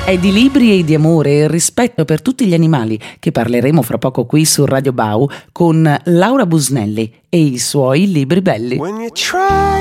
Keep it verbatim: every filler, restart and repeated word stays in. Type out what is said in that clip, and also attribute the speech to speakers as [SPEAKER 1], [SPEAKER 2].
[SPEAKER 1] È di libri e di amore e rispetto per tutti gli animali che parleremo fra poco qui su Radio Bau con Laura Busnelli e i suoi libri belli.
[SPEAKER 2] When you try